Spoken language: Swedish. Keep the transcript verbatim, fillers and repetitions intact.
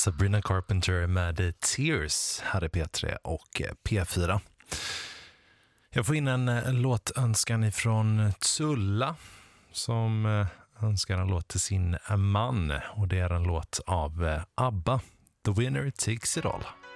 Sabrina Carpenter med Tears här i P tre och P fyra. Jag får in en låtönskan ifrån Tulla som önskar en låt till sin man, och det är en låt av ABBA, The Winner Takes It All.